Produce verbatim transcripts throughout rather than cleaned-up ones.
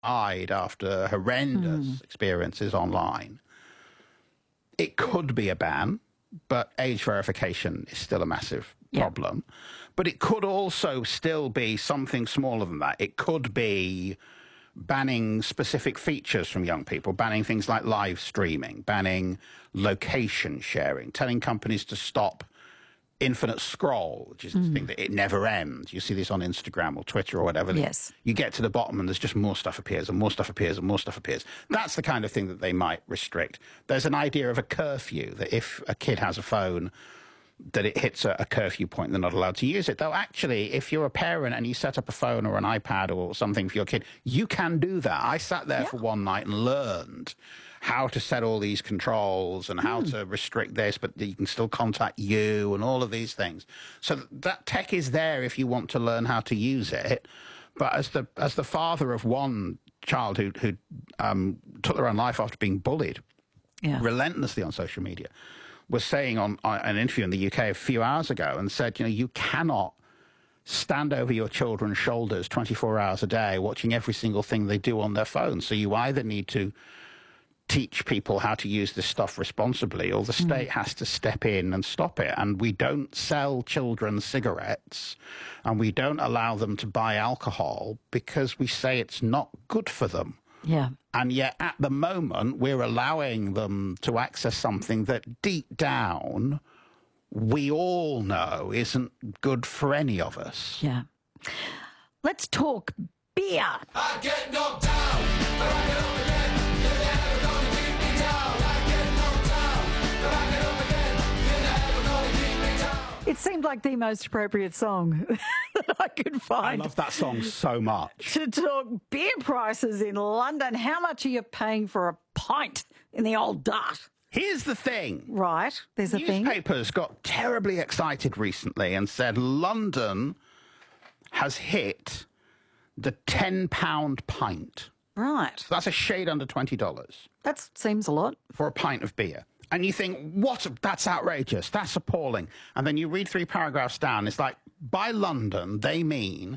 died after horrendous mm. experiences online. It could be a ban, but age verification is still a massive yeah. problem. But it could also still be something smaller than that. It could be banning specific features from young people, banning things like live streaming, banning location sharing, telling companies to stop infinite scroll, which is mm. the thing that it never ends. You see this on Instagram or Twitter or whatever. Yes. You get to the bottom and there's just more stuff appears and more stuff appears and more stuff appears. That's the kind of thing that they might restrict. There's an idea of a curfew, that if a kid has a phone, that it hits a, a curfew point, they're not allowed to use it. Though actually, if you're a parent and you set up a phone or an iPad or something for your kid, you can do that. I sat there yeah. for one night and learned how to set all these controls and how mm. to restrict this, but you can still contact you and all of these things. So that tech is there if you want to learn how to use it. But as the as the father of one child who, who um, took their own life after being bullied yeah. relentlessly on social media, was saying on, on an interview in the U K a few hours ago and said, you know, you cannot stand over your children's shoulders twenty-four hours a day watching every single thing they do on their phone. So you either need to teach people how to use this stuff responsibly, or the state mm. has to step in and stop it. And we don't sell children cigarettes and we don't allow them to buy alcohol because we say it's not good for them. Yeah. And yet at the moment we're allowing them to access something that deep down we all know isn't good for any of us. Yeah. Let's talk beer. I get knocked down, but I get up again. You're never gonna keep me down. I get knocked down, but I get up again. You're never gonna keep me down. It seemed like the most appropriate song that I could find. I love that song so much. To talk beer prices in London. How much are you paying for a pint in the old Dart? Here's the thing. Right, there's a thing. Newspapers got terribly excited recently and said London has hit the ten pound pint. Right. So that's a shade under twenty dollars. That seems a lot. For a pint of beer. And you think, what? That's outrageous. That's appalling. And then you read three paragraphs down. It's like, by London, they mean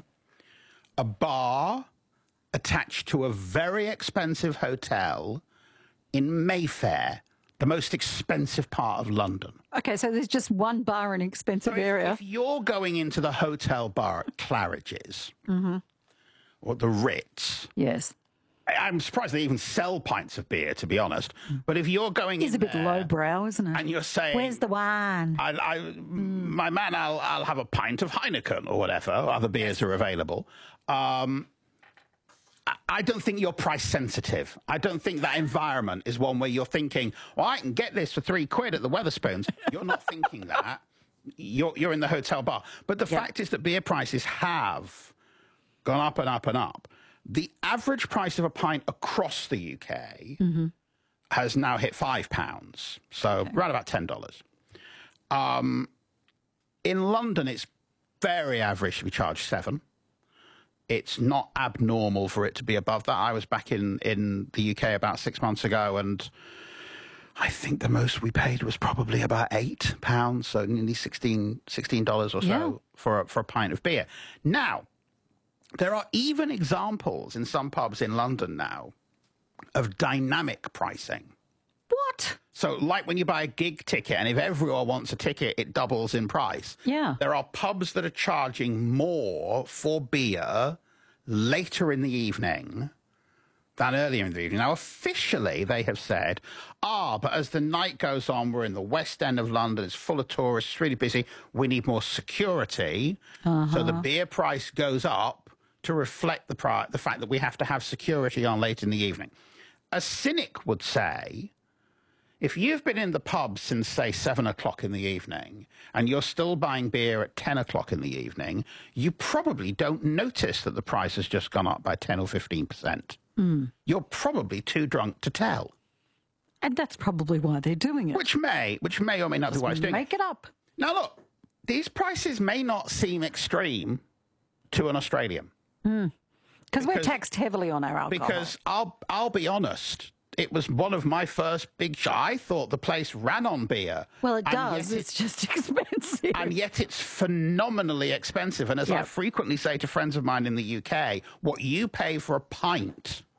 a bar attached to a very expensive hotel in Mayfair, the most expensive part of London. Okay, so there's just one bar in an expensive so if, area. If you're going into the hotel bar at Claridge's mm-hmm. or the Ritz... Yes. I'm surprised they even sell pints of beer, to be honest. But if you're going it's in It's a bit there lowbrow, isn't it? And you're saying... Where's the wine? I, I, mm. My man, I'll, I'll have a pint of Heineken or whatever. Other beers are available. Um, I, I don't think you're price sensitive. I don't think that environment is one where you're thinking, well, I can get this for three quid at the Wetherspoons. You're not thinking that. You're, you're in the hotel bar. But the yeah. fact is that beer prices have gone up and up and up. The average price of a pint across the U K mm-hmm. has now hit five pounds, so okay. around about ten dollars. Um, in London, it's very average to be charged seven. It's not abnormal for it to be above that. I was back in, in the U K about six months ago, and I think the most we paid was probably about eight pounds, so nearly sixteen dollars or so yeah. for a, for a pint of beer. Now, there are even examples in some pubs in London now of dynamic pricing. What? So like when you buy a gig ticket and if everyone wants a ticket, it doubles in price. Yeah. There are pubs that are charging more for beer later in the evening than earlier in the evening. Now, officially, they have said, ah, but as the night goes on, we're in the West End of London, it's full of tourists, it's really busy, we need more security. Uh-huh. So the beer price goes up to reflect the, pri the fact that we have to have security on late in the evening. A cynic would say, if you've been in the pub since, say, seven o'clock in the evening and you're still buying beer at ten o'clock in the evening, you probably don't notice that the price has just gone up by ten or fifteen percent. Mm. You're probably too drunk to tell. And that's probably why they're doing it. Which may, which may or may not just be why it's doing it. Make it up. Now, look, these prices may not seem extreme to an Australian. Mm. Because we're taxed heavily on our alcohol. Because I'll, I'll be honest, it was one of my first big... Sh I thought the place ran on beer. Well, it does. It's just expensive. And yet it's phenomenally expensive. And as yep. I frequently say to friends of mine in the U K, what you pay for a pint